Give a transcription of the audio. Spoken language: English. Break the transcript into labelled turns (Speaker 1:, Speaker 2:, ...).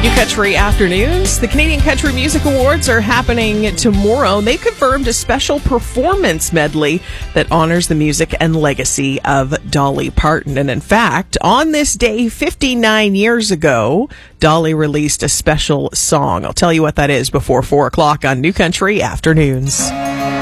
Speaker 1: New Country Afternoons. The Canadian Country Music Awards are happening tomorrow. They confirmed a special performance medley that honors the music and legacy of Dolly Parton. And in fact, on this day 59 years ago, Dolly released a special song. I'll tell you what that is before 4 o'clock on New Country Afternoons.